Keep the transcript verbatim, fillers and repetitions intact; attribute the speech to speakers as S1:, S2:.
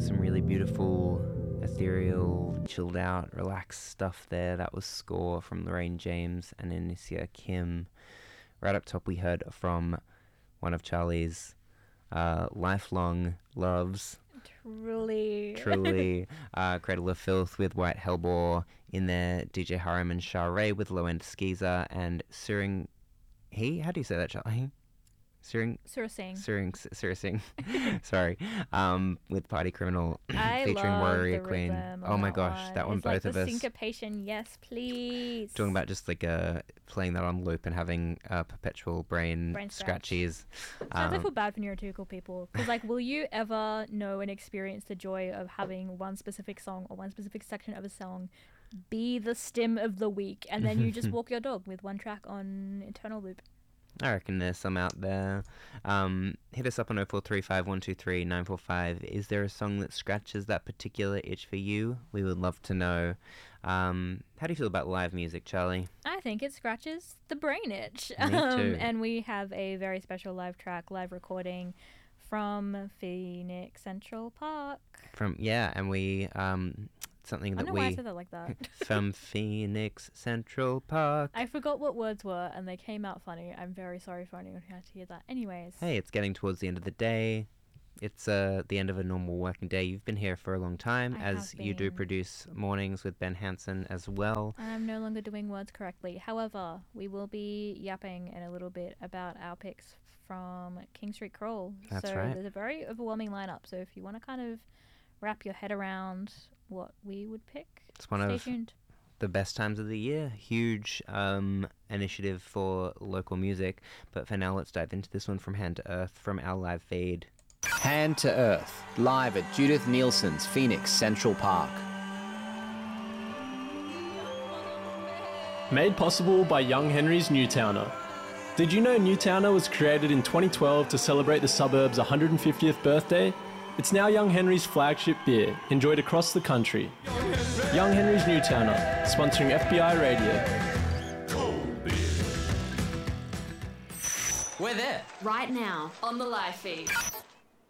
S1: Some really beautiful, ethereal, chilled out, relaxed stuff there. That was Score from Lorraine James and Inicia Kim. Right up top we heard from one of Charlie's uh, lifelong loves.
S2: Truly.
S1: Truly. uh, Cradle of Filth with White Hellbore. In there, D J Haram and Shah with Low End Skeezer. And Suring... He? How do you say that, Charlie? Suring...
S2: Surah Singh.
S1: Suring... Surah Singh. Sorry. Um, with Party Criminal.
S2: I
S1: featuring
S2: love
S1: Warrior
S2: the
S1: Queen.
S2: rhythm
S1: Oh
S2: on
S1: my
S2: that
S1: gosh,
S2: one.
S1: that one
S2: It's
S1: both
S2: like
S1: of
S2: the
S1: us.
S2: syncopation, yes, please.
S1: Talking about just like uh, playing that on loop and having uh, perpetual brain,
S2: Brain scratch.
S1: scratchies.
S2: Sometimes I
S1: Um,
S2: feel bad for neurotypical people. Because, like, will you ever know and experience the joy of having one specific song or one specific section of a song be the stim of the week, and then you just walk your dog with one track on internal loop?
S1: I reckon there's some out there. Um, hit us up on oh four three five, one two three, nine four five. Is there a song that scratches that particular itch for you? We would love to know. Um, how do you feel about live music, Charlie?
S2: I think it scratches the brain itch.
S1: Me too.
S2: And we have a very special live track, live recording from Phoenix Central Park.
S1: From yeah, and we um, something
S2: I
S1: that
S2: don't know why I
S1: we
S2: said that like that.
S1: from Phoenix Central Park.
S2: I forgot what words were, and they came out funny. I'm very sorry for anyone who had to hear that. Anyways.
S1: Hey, it's getting towards the end of the day. It's uh, the end of a normal working day. You've been here for a long time,
S2: I
S1: as
S2: have
S1: you do
S2: been.
S1: produce mornings with Ben Hansen as well.
S2: I'm no longer doing words correctly. However, we will be yapping in a little bit about our picks from King Street Crawl.
S1: That's
S2: so
S1: right.
S2: there's a very overwhelming lineup. So if you want to kind of wrap your head around what we would pick,
S1: It's one
S2: stay
S1: of
S2: tuned.
S1: the best times of the year. Huge um, initiative for local music. But for now, let's dive into this one from Hand to Earth from our live feed.
S3: Hand to Earth, live at Judith Nielsen's Phoenix Central Park.
S4: Made possible by Young Henry's Newtowner. Did you know Newtowner was created in twenty twelve to celebrate the suburb's one hundred fiftieth birthday? It's now Young Henry's flagship beer, enjoyed across the country. Young Henry's Newtowner, sponsoring F B I Radio.
S5: We're there.
S6: Right now on the live feed.